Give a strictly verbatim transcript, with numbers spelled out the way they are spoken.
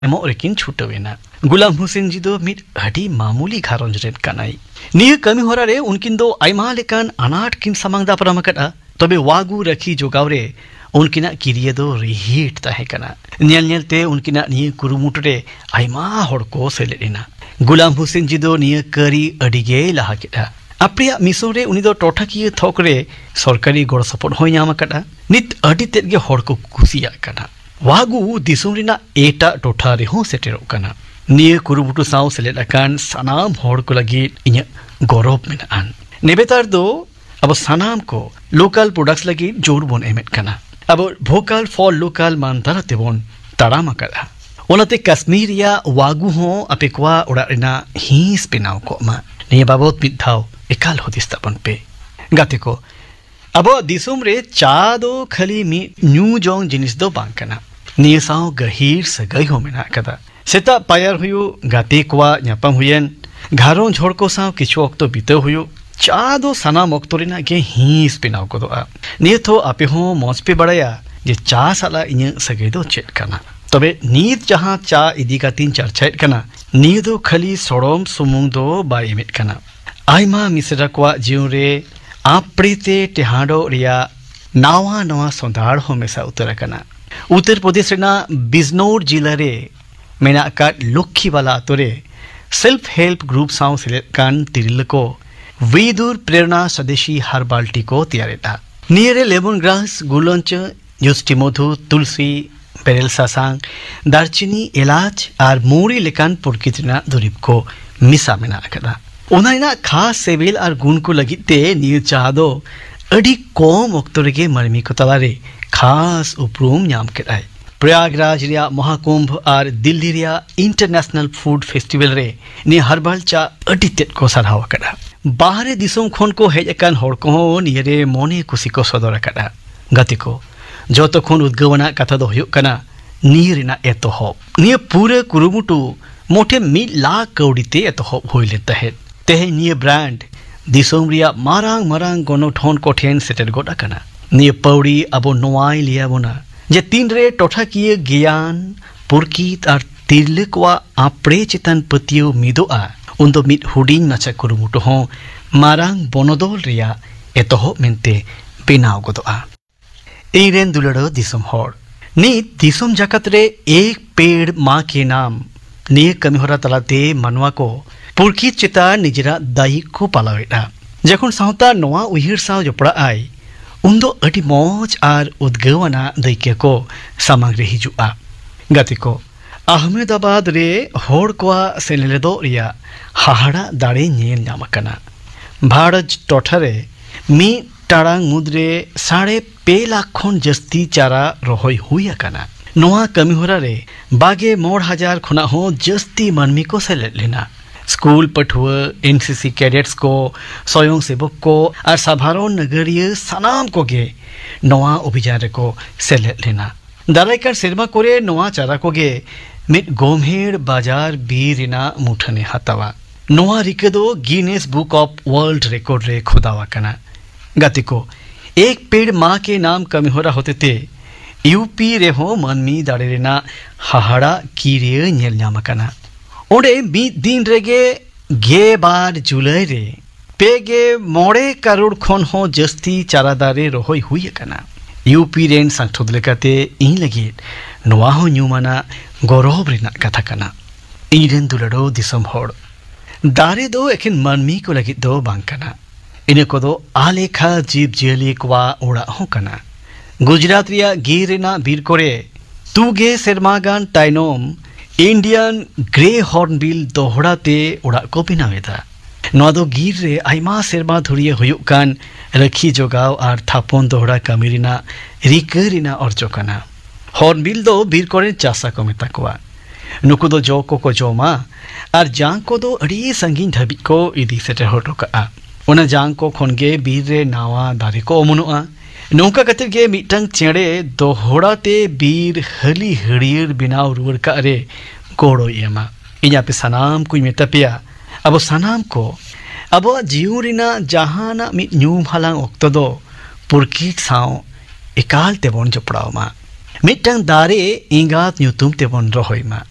एमोग रेकिन छुटवेना। गुलाम हुसैन जी दो मिट अडी मामूली घारंज रेन कानाई। निया कमी होरा रे उनकिन दो आयमा लेकान अनाट किन सामांग दा पराम कटा तबे वागु रखी जोगाव रे उनकिना किरिया दो रिहिट ताहे कना। नेल नेल ते उनकिना निया कुरुमुट रे आयमा होड़ को सेलेना। गुलाम हुसैन जी दो निया करी अडिगे लहा केटा। अपरिया मिसों रे उनी दो टोठाकिया थोक रे सरकारी गड़ सपोर्ट होय ᱧᱟᱢ कटा। नित अडी तेद गे होड़ को कुसिया कना। वागु दिसुम रिना एटा टोठा रे हो सेटेरोग कना। निया कुरुमुटु साव सेलेद अकान सनाम होड़ को लगी इnya गौरव मेनान। नेबेतार दो अब सनाम को लोकल प्रोडक्ट्स लगी जोर बोन एमेट कना। अब भोकल फॉर लोकल मानतारा तेबोन ताड़ाम कदा। ओनाते कश्मीर या वागु हो अपेक्वा उड़ा रिना हिंस पेनाव को मा निया बाबत मिधाव एकाल होदिस ताबन पे गाते को अब दिसुम रे चा दो खाली मी न्यू जोंग जिनिस दो बांग कना। निया साव गहीर सगाई हो मेना कदा। सेता पायर हुयु गाते कोवा ᱧᱟᱯᱟᱢ हुयन घारों झोड़ को साव किछु ऑक्तो बीते हुयु चा दो सनाम ऑक्तो रिना गे हिंस पेनाव को दो आ। निया थो आपे हो मौज पे बड़ाया जे चा साला इnya सगाई दो चेट कना। तबे नीत जहां चा इदी कातिन चर्चाएट कना निया दो खाली सोड़ोम सुमुंग दो बाय एमेट कना। आयमा मिसरा कोवा जीव रे आपड़ीते टेहाडो रिया नावा नवा सोंदाड़ हो मेसा उतर कना। उत्तर प्रदेश रेना बिजनौर जिला रे मेना का लुखी वाला आतोरे सेल्फ हेल्प ग्रुप साव सेलेद कान तिरिल को वेदुर प्रेरणा स्वदेशी हर्बल टी को तैयारेटा। नियरे लेमन ग्रास गुलंच युस्टी मधु तुलसी बेरेल सासांग दारचिनी इलाज और मोरी लेकान पुरकितना दुरिब को मिसा मेना कदा। ओनाइना खास सेवेल और गुण को लगिते निय चादो अडी कम ऑक्तो रेगे मरमी को तलारे खास उपरूम ᱧᱟᱢ केदाय। प्रयागराज रिया महाकुंभ और दिल्ली रिया इंटरनेशनल फूड फेस्टिवल रे नि हर्बल चा अडी तेद को सराहवा कदा। बाहरे दिसोम खन को हेज अकान होड़ को नियरे मोने खुशी को सदर कदा। गति को जोतो खन उद्गवना कथा दो हुयुग कना निय रिना एतोहब। निय पूरे कुरुमुटु मोठे मिद लाख कौड़ीते एतोहब होइले तहेद। तेहे निय ब्रांड दिसोम रिया मारांग मारांग गणठन को ठेन सेटेर गोड अकना। निय पौड़ी अबो नोवाई लिया बोना जे तीन रे टोठाकिया ज्ञान पुरकित और तिरले कोवा आपड़े चेतन पतियो मिदोआ उन्दो मिद हुडिंग नाचा कुरुमुटु हो मारांग बनोदल रिया एतोहब मेनते बेनाव गोदोआ। एरेन दुलड़ो दिसोम होड़ नित दिसोम जाकत रे एक पेड़ माँ के नाम निय कमिहोरा तलाते मानवा को पुरकित चेतान निजरा दायिक को पालावेटा। जखन सावता नोआ उहिर साव जपड़ा आय उन्दो अडी मौज और उद्गवना दैके को सामग्री हिजुआ। गति को अहमदाबाद रे होड़ कोआ सेलेदो रिया हाहाड़ा दाड़े नेल ᱧᱟᱢ कना। भारत टोठारे मी टाड़ांग मुद्रे साढ़े पे लाख खन जस्ती चारा रोहय हुई अकना। नोआ कमिहोरा रे बागे मोड़ हजार खुना हो जस्ती मनमी को सेलेद लेना। स्कूल पठुआ एनसीसी कैडेट्स को स्वयं सेवक को और साधारण नगरीय सनाम को गे नोआ अभियान को सेलेद लेना। दारायकार सेरमा कोरे नोआ चारा को गे मिद गोमहेड़ बाजार बीरिना मुठने हतावा। नोआ रिकेदो Guinness book of world record रे खोदावा कना। गति को एक पेड़ माँ के नाम कमिहोरा होते ते यूपी रे हो मनमी दाड़े रेना हाहाड़ा कीरे नेल ᱧᱟᱢ कना। ओडे बीत दिन रेगे गे बार जुलाई रे पेगे मोड़े करोड़ खन हो जस्ती चारा दारे रोहय हुई अकना। यूपी रेन सांसद लेकाते इन लगी नोआ हो ᱧᱩᱢᱟᱱᱟ गौरव रेना कथा कना। इरेन दुलड़ो दिसम होड़ दारे दो एकिन मनमी को लगी दो बांग कना। इने को दो आलेखा जीव जियली कोवा ओड़ा हो कना। गुजरात रिया गिर रेना बीर कोरे तुगे सेरमागान ताइनोम इंडियन ग्रे हॉर्नबिल दोहड़ाते उड़ा को बनावेदा। नोआ दो गिर रे आयमा सेरमा धुरिया हुयुग कान रखी जोगाव और थापन दोहड़ा कमिरिना रिकरिना अर्जो कना। हॉर्नबिल दो बीर कोरे चासा को मेता कोवा। नुकु दो जो को को जोमा और जांग को दो अड़ी संगीन धबी को इदी सेटे होटो का। उना जांग को खनगे बीर रे नावा दारे को ओमनुआ। नौका कतिर गे मिटंग चेड़े दोहड़ाते बीर हली हड़ियर बिनाव रुवर का रे गोड़ो एमा। इन्या पे सनाम कुछ मेता पिया अब सनाम को अब जीवरिना जहाना मि ᱧᱩᱢ हालांग ऑक्तो दो पुरकित साव एकाल तेबोन जपड़ाव मा मिटंग दारे इंगात ᱧᱩᱛᱩᱢ तेबोन रोहय मा।